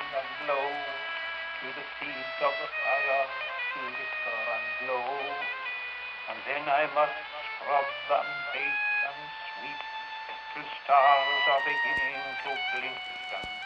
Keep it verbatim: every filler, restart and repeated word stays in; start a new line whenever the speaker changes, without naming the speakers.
and low, to the seeds of the fire, to whisper and blow. And then I must scrub and bake and sweep, till stars are beginning to blink and